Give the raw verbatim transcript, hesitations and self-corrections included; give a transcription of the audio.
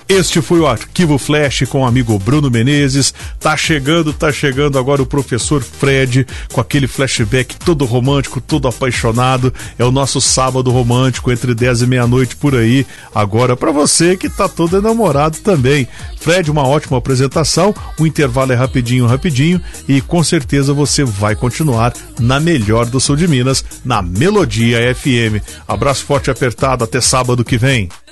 Este foi o Arquivo Flash com o amigo Bruno Menezes. Tá chegando, tá chegando agora o professor Fred com aquele flashback todo romântico, todo apaixonado. É o nosso sábado romântico entre dez e meia-noite por aí. Agora pra você que tá todo enamorado também. Fred, uma ótima apresentação. O intervalo é rapidinho, rapidinho e com certeza você vai continuar na melhor do sul de Minas, na Melodia F M. Abraço forte e apertado, até sábado que vem.